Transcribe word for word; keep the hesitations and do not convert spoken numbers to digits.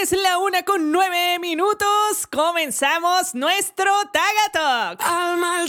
es la una con nueve minutos. Comenzamos nuestro Taga Talk. Al mal